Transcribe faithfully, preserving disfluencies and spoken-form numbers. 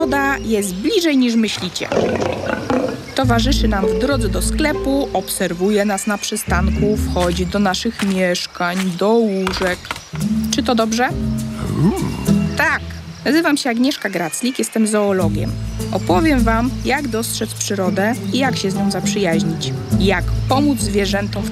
Przyroda jest bliżej niż myślicie. Towarzyszy nam w drodze do sklepu, obserwuje nas na przystanku, wchodzi do naszych mieszkań, do łóżek. Czy to dobrze? Tak. Nazywam się Agnieszka Graclik, jestem zoologiem. Opowiem wam, jak dostrzec przyrodę i jak się z nią zaprzyjaźnić. Jak pomóc zwierzętom w